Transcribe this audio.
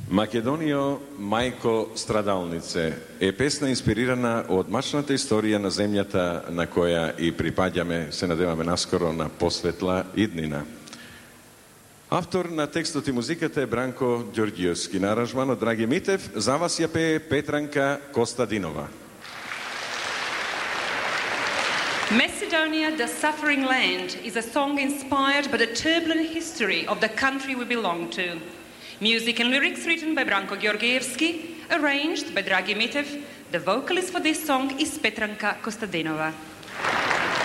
Македонио, мајко страдалнице, е песна инспирирана од мачната историја на земјата на која и припаѓаме, се надеваме наскоро, на посветла иднина. Автор на текстот и музиката е Бранко Ѓорѓиевски. На аранжманот Драги Митев, за вас ја пее Петранка Костадинова. Macedonia, the Suffering Land, is a song inspired by the turbulent history of the country we belong to. Music and lyrics written by Branko Ѓorѓievski, arranged by Dragi Mitev. The vocalist for this song is Petranka Kostadinova.